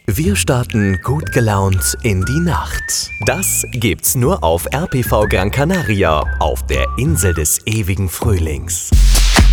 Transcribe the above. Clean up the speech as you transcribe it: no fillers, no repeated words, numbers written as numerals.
Wir starten gut gelaunt in die Nacht. Das gibt's nur auf RPV Gran Canaria, auf der Insel des ewigen Frühlings.